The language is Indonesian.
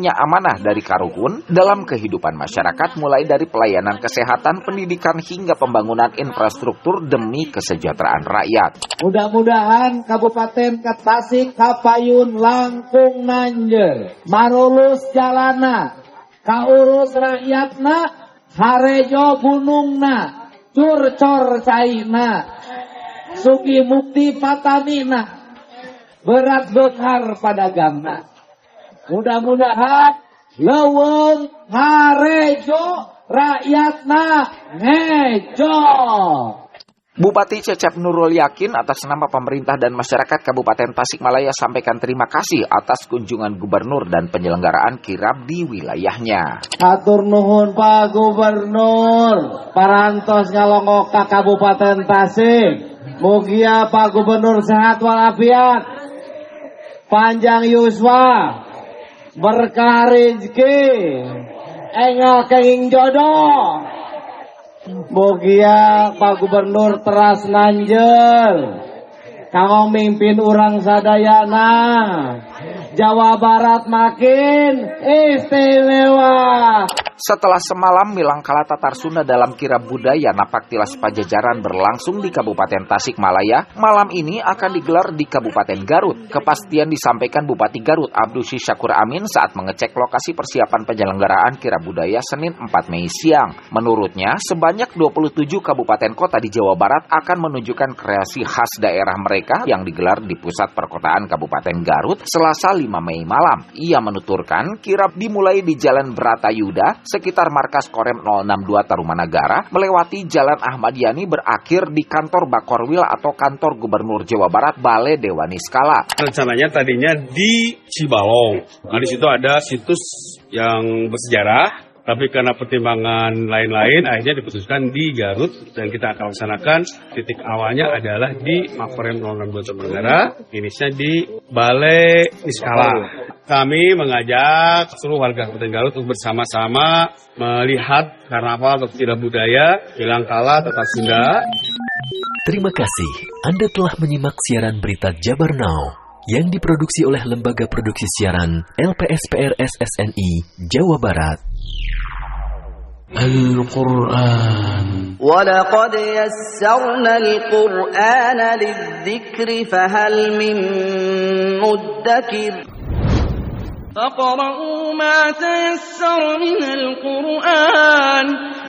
amanah dari Karuhun dalam kehidupan masyarakat, mulai dari pelayanan kesehatan, pendidikan, hingga pembangunan infrastruktur demi kesejahteraan rakyat. Mudah-mudahan Kabupaten Tasik, Kapayun, Langkung, Nanjer marulus jalana, kaurus rakyatna, harejo gunungna, curcor caina, sugi mukti patanina, berat bekar pada gamna. Mudah-mudahan leuweung harejo rakyatna ngejo. Bupati Cecep Nurul Yakin atas nama pemerintah dan masyarakat Kabupaten Tasikmalaya sampaikan terima kasih atas kunjungan gubernur dan penyelenggaraan kirab di wilayahnya. Hatur nuhun Pak Gubernur, parantos ngalongok ka Kabupaten Tasik. Mugia Pak Gubernur sehat walafiat, panjang yuswa, berkah rezeki, enggal kenging jodoh. Mugia Pak Gubernur teras nanjel, kanggo mimpin urang sadayana, Jawa Barat makin istimewa. Setelah semalam Milangkala Tatar Sunda dalam kirab budaya Napaktilas Pajajaran berlangsung di Kabupaten Tasikmalaya, malam ini akan digelar di Kabupaten Garut. Kepastian disampaikan Bupati Garut Abdul Syakur Amin saat mengecek lokasi persiapan penyelenggaraan kirab budaya Senin 4 Mei siang. Menurutnya, sebanyak 27 kabupaten kota di Jawa Barat akan menunjukkan kreasi khas daerah mereka yang digelar di pusat perkotaan Kabupaten Garut Selasa 5 Mei malam. Ia menuturkan kirab dimulai di Jalan Bratayuda sekitar markas Korem 062 Tarumanagara, melewati Jalan Ahmad Yani, berakhir di kantor Bakorwil atau kantor Gubernur Jawa Barat Balai Dewa Niskala. Rencananya tadinya di Cibalong. Nah, di situ ada situs yang bersejarah, tapi karena pertimbangan lain-lain akhirnya diputuskan di Garut dan kita akan laksanakan titik awalnya adalah di Makorem 062 Tarumanagara, finishnya di Balai Niskala. Kami mengajak seluruh warga Kabupaten Garut untuk bersama-sama melihat karnaval atau kirab budaya Milangkala Tatar Sunda. Terima kasih Anda telah menyimak siaran berita Jabar Now yang diproduksi oleh Lembaga Produksi Siaran LPSPR SSNI Jawa Barat. Al-Quran. وَلَقَدْ يَسَّرْنَا الْقُرْآنَ لِلذِّكْرِ فَهَلْ مِن مُّدَّكِرٍ فَاقْرَؤُوا مَا تَيَسَّرَ مِنَ الْقُرْآنِ